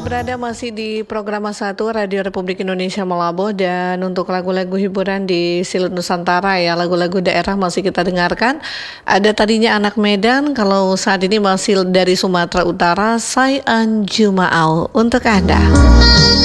berada masih di program satu Radio Republik Indonesia Malabo, dan untuk lagu-lagu hiburan di Silut Nusantara ya, lagu-lagu daerah masih kita dengarkan. Ada tadinya Anak Medan, kalau saat ini masih dari Sumatera Utara, Say Anjumaau untuk Anda.